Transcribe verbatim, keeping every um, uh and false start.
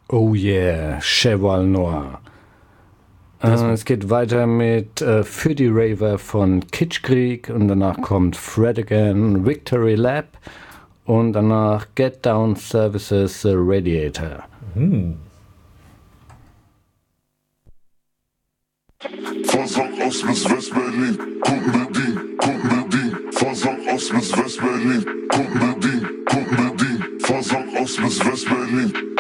Oh yeah, Cheval Noir. Äh, es geht weiter mit äh, Für die Raver von Kitschkrieg und danach kommt Fred Again, Victory Lap und danach Get Down Services The Radiator. Hm. Versang aus bis West-Berlin, Kunden bedient, Kunden bedient. Versang aus bis West-Berlin, Kunden bedient, Kunden bedient. Versang aus bis West-Berlin.